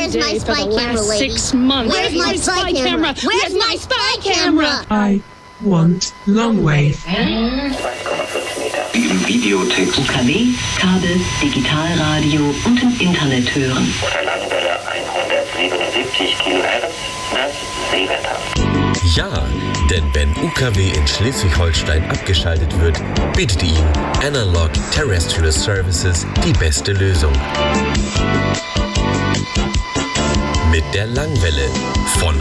Where's my spy camera, lady? 6 months. Where's my spy camera? Where's my spy camera? I want long wave. 2,5 Meter. Im Videotext. UKW, Kabel, Digitalradio und im Internet hören. Unter Langwelle 177 kHz, das Seewetter. Ja, denn wenn UKW in Schleswig-Holstein abgeschaltet wird, bietet Ihnen Analog Terrestrial Services die beste Lösung. Mit der Langwelle von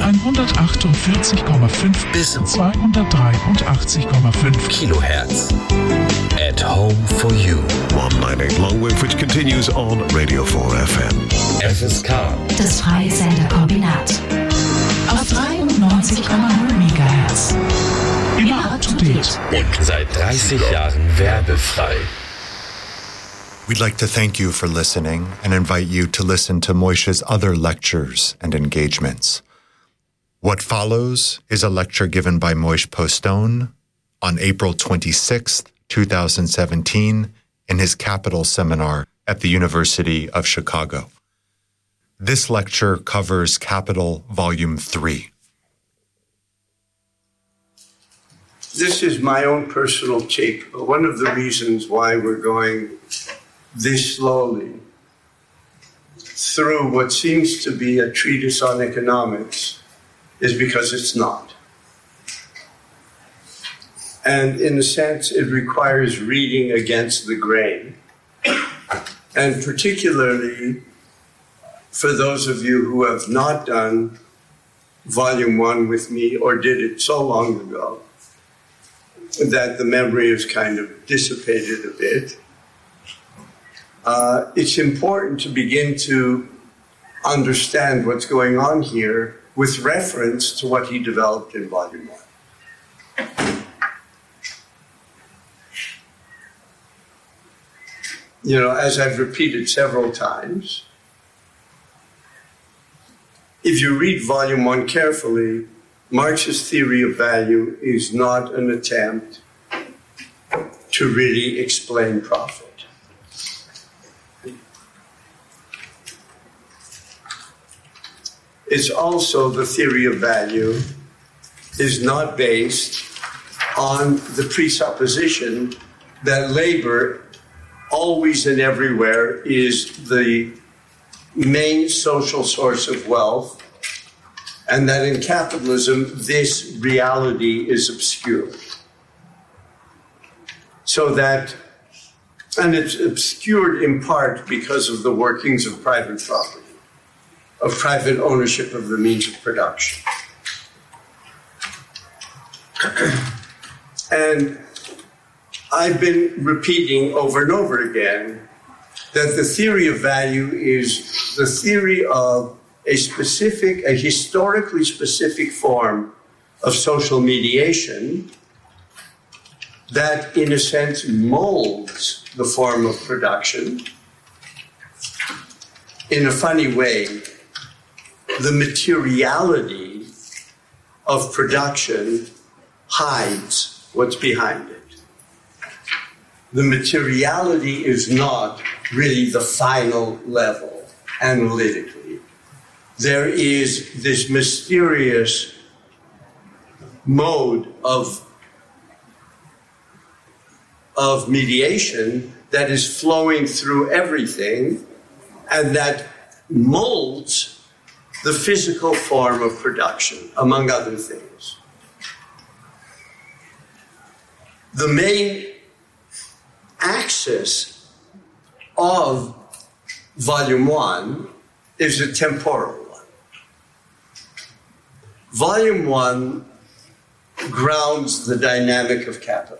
148,5 bis 283,5 Kilohertz. At home for you. 198 Longwave, which continues on Radio 4 FM. FSK. Das freie Senderkombinat. Auf 93,0 MHz. Immer up to date. Und seit 30 Jahren werbefrei. We'd like to thank you for listening and invite you to listen to Moishe's other lectures and engagements. What follows is a lecture given by Moishe Postone on April 26th, 2017 in his Capital Seminar at the University of Chicago. This lecture covers Capital Volume 3. This is my own personal take. One of the reasons why we're going this slowly through what seems to be a treatise on economics is because it's not. And in a sense, it requires reading against the grain. And particularly for those of you who have not done Volume 1 with me or did it so long ago that the memory has kind of dissipated a bit. It's important to begin to understand what's going on here with reference to what he developed in Volume 1. You know, as I've repeated several times, if you read Volume 1 carefully, Marx's theory of value is not an attempt to really explain profit. It's also the theory of value is not based on the presupposition that labor always and everywhere is the main social source of wealth, and that in capitalism, this reality is obscured. So that, and it's obscured in part because of the workings of private property, of private ownership of the means of production. And I've been repeating over and over again that the theory of value is the theory of a historically specific form of social mediation that, in a sense, molds the form of production. In a funny way, the materiality of production hides what's behind it. The materiality is not really the final level analytically. There is this mysterious mode of mediation that is flowing through everything and that molds the physical form of production, among other things. The main axis of Volume 1 is a temporal one. Volume 1 grounds the dynamic of capital.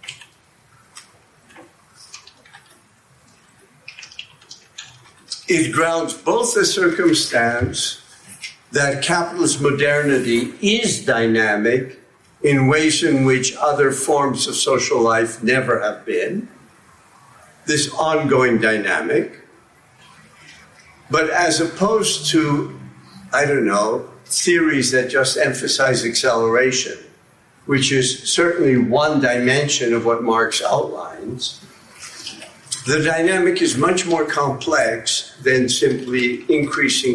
It grounds both the circumstance that capitalist modernity is dynamic in ways in which other forms of social life never have been, this ongoing dynamic, but as opposed to, theories that just emphasize acceleration, which is certainly one dimension of what Marx outlines, the dynamic is much more complex than simply increasing